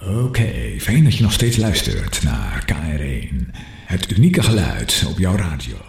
Oké, fijn dat je nog steeds luistert naar KR1. Het unieke geluid op jouw radio.